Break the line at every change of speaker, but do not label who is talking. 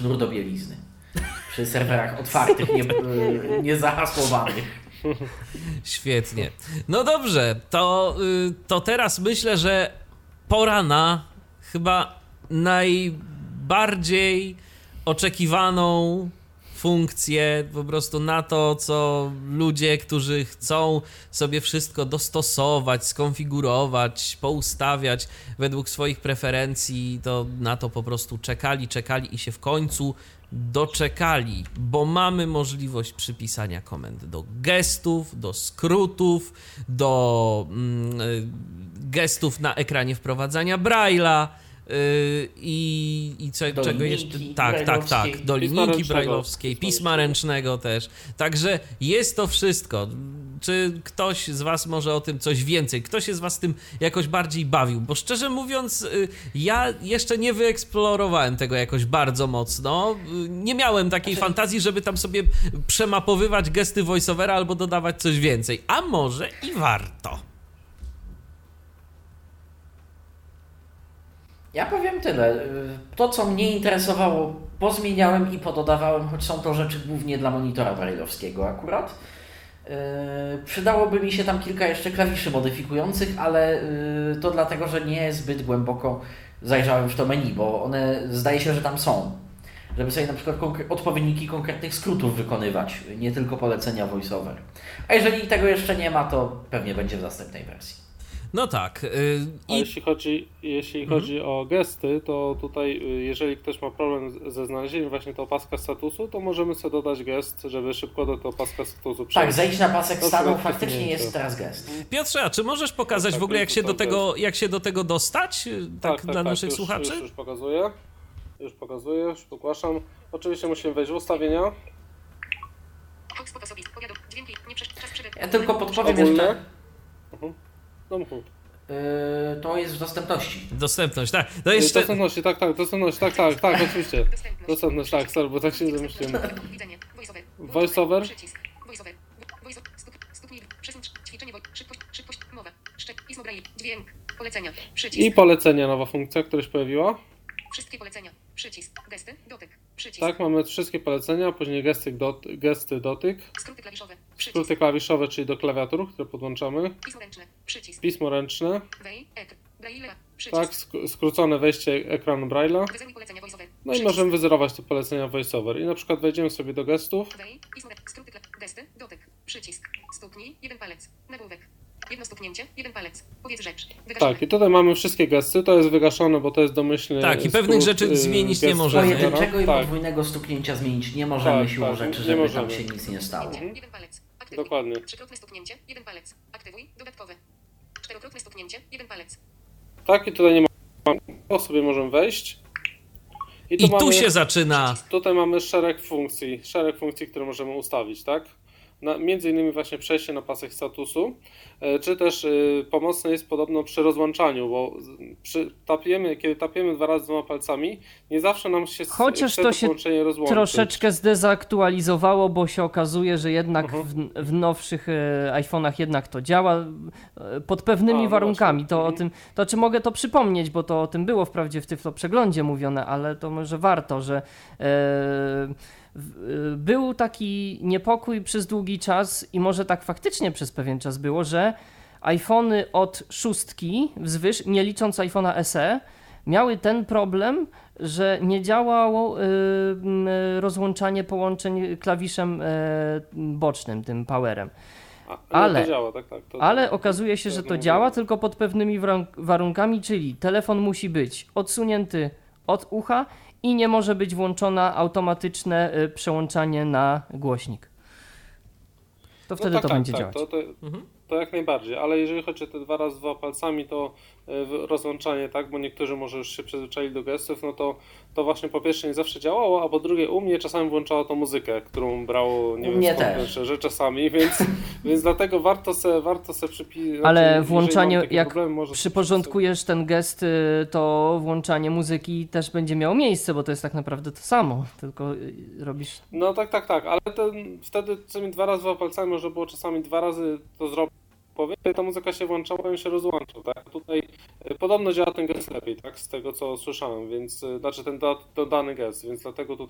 sznur do bielizny. Przy serwerach otwartych, nie zahasłowanych.
Świetnie. No dobrze, to teraz myślę, że pora na chyba najbardziej oczekiwaną funkcję, po prostu na to, co ludzie, którzy chcą sobie wszystko dostosować, skonfigurować, poustawiać według swoich preferencji, to na to po prostu czekali i się w końcu doczekali, bo mamy możliwość przypisania komend do gestów, do skrótów, do gestów na ekranie wprowadzania Braille'a i czego jeszcze? Tak, do linijki brajlowskiej, pisma ręcznego też. Także jest to wszystko. Czy ktoś z was może o tym coś więcej? Kto się z was tym jakoś bardziej bawił? Bo szczerze mówiąc, ja jeszcze nie wyeksplorowałem tego jakoś bardzo mocno. Nie miałem takiej fantazji, żeby tam sobie przemapowywać gesty voiceovera albo dodawać coś więcej. A może i warto.
Ja powiem tyle. To, co mnie interesowało, pozmieniałem i pododawałem, choć są to rzeczy głównie dla monitora braille'owskiego akurat. Przydałoby mi się tam kilka jeszcze klawiszy modyfikujących, ale to dlatego, że nie zbyt głęboko zajrzałem w to menu, bo one zdaje się, że tam są. Żeby sobie na przykład odpowiedniki konkretnych skrótów wykonywać, nie tylko polecenia voiceover. A jeżeli tego jeszcze nie ma, to pewnie będzie w następnej wersji.
No tak.
A jeśli chodzi o gesty, to tutaj jeżeli ktoś ma problem ze znalezieniem właśnie tego paska statusu, to możemy sobie dodać gest, żeby szybko do tego paska statusu przejść.
Tak, zejść na pasek stanu, faktycznie jest teraz gest.
Piotrze, a czy możesz pokazać w ogóle jak się do tego dostać? Tak, dla naszych słuchaczy?
Już pokazuję, już ogłaszam. Oczywiście musimy wejść w ustawienia.
Ja tylko podpowiem jeszcze. To jest w dostępności.
Dostępność, tak. No jeszcze...
Dostępności, tak, oczywiście. Dostępność, tak, sorry, bo tak się zamyśliłem. Voiceover. I polecenia, nowa funkcja, która się pojawiła.
Wszystkie polecenia, przycisk, gesty, dotyk, przycisk.
Tak, mamy wszystkie polecenia, później gesty, dotyk. Skróty klawiszowe, czyli do klawiatur, które podłączamy.
Pismo ręczne, przycisk.
Pismo ręczne.
Braille,
tak, skrócone wejście ekranu Braille'a.
Polecenia voiceover.
No i możemy wyzerować te polecenia voiceover. I na przykład wejdziemy sobie do gestów.
Skróty, gesty, dotyk, przycisk. Stuknij, jeden palec, nagłówek. Jedno stuknięcie, jeden palec. Powiedz rzecz. Wygaszone.
Tak, i tutaj mamy wszystkie gesty. To jest wygaszone, bo to jest domyślny.
Tak, i pewnych rzeczy zmienić nie możemy.
Pojedynczego i podwójnego stuknięcia zmienić nie możemy siłą rzeczy, żeby tam się nic nie stało.
Jeden palec. Aktywuj.
Dokładnie.
Trzykrotne stuknięcie, jeden palec. Aktywuj. Dodatkowe. Czterokrotne stuknięcie, jeden palec.
Tak, i tutaj nie ma. To sobie możemy wejść.
I tu się zaczyna.
Tutaj mamy szereg funkcji, które możemy ustawić, tak? Między innymi właśnie przejście na pasek statusu, czy też pomocne jest podobno przy rozłączaniu, bo kiedy tapiemy 2 razy 2 palcami, nie zawsze nam się
chociaż to się
rozłączyć.
Troszeczkę zdezaktualizowało, bo się okazuje, że jednak w nowszych iPhone'ach jednak to działa pod pewnymi warunkami. To czy mogę to przypomnieć, bo to o tym było wprawdzie w Tyflo Przeglądzie mówione, ale to może warto, że był taki niepokój przez długi czas i może tak faktycznie przez pewien czas było, że iPhony od 6 wzwyż, nie licząc iPhone'a SE, miały ten problem, że nie działało rozłączanie połączeń klawiszem bocznym, tym powerem.
Ale to działa, tak.
Ale okazuje się, że to działa tylko pod pewnymi warunkami, czyli telefon musi być odsunięty od ucha i nie może być włączone automatyczne przełączanie na głośnik. To wtedy to będzie działać.
To jak najbardziej, ale jeżeli chodzi o te 2 razy 2 palcami, to rozłączanie, tak, bo niektórzy może już się przyzwyczaili do gestów, no to właśnie po pierwsze nie zawsze działało, a po drugie u mnie czasami włączało to muzykę, którą brało, nie wiem skąd, że czasami, więc dlatego warto se przypisać.
Ale włączanie, jak przyporządkujesz ten gest, to włączanie muzyki też będzie miało miejsce, bo to jest tak naprawdę to samo, tylko robisz...
No tak, ale wtedy tymi 2 razy 2 palcami można było czasami 2 razy to zrobić. Ta muzyka się włączała i się rozłączał, tak? Tutaj podobno działa ten gest lepiej, tak? Z tego co słyszałem, więc znaczy ten dodany gest, więc dlatego